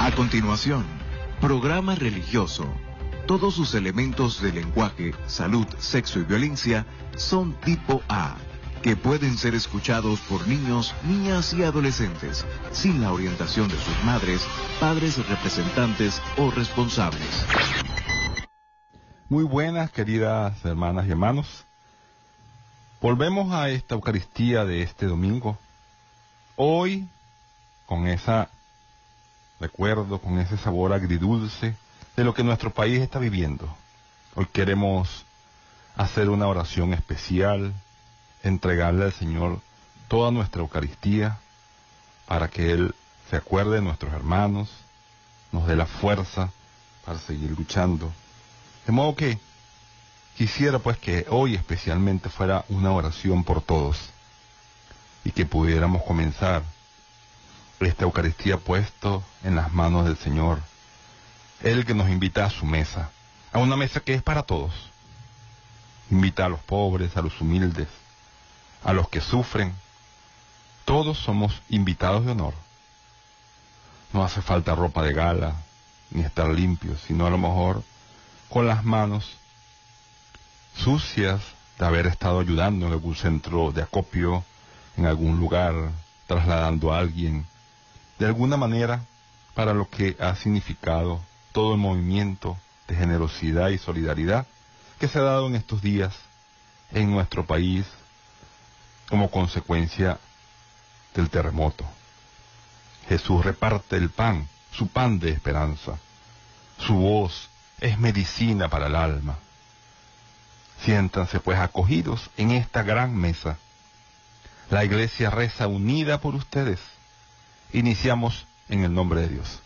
A continuación, programa religioso. Todos sus elementos de lenguaje, salud, sexo y violencia son tipo A, que pueden ser escuchados por niños, niñas y adolescentes, sin la orientación de sus madres, padres, representantes o responsables. Muy buenas, queridas hermanas y hermanos. Volvemos a esta Eucaristía de este domingo. Hoy, con ese recuerdo, con ese sabor agridulce de lo que nuestro país está viviendo. Hoy queremos hacer una oración especial, entregarle al Señor toda nuestra Eucaristía para que Él se acuerde de nuestros hermanos, nos dé la fuerza para seguir luchando. De modo que quisiera pues que hoy especialmente fuera una oración por todos y que pudiéramos comenzar esta Eucaristía puesto en las manos del Señor, Él que nos invita a su mesa, a una mesa que es para todos. Invita a los pobres, a los humildes, a los que sufren. Todos somos invitados de honor. No hace falta ropa de gala, ni estar limpios, sino a lo mejor con las manos sucias de haber estado ayudando en algún centro de acopio, en algún lugar, trasladando a alguien, de alguna manera, para lo que ha significado todo el movimiento de generosidad y solidaridad que se ha dado en estos días en nuestro país como consecuencia del terremoto. Jesús reparte el pan, su pan de esperanza. Su voz es medicina para el alma. Siéntanse pues acogidos en esta gran mesa. La Iglesia reza unida por ustedes. Iniciamos en el nombre de Dios.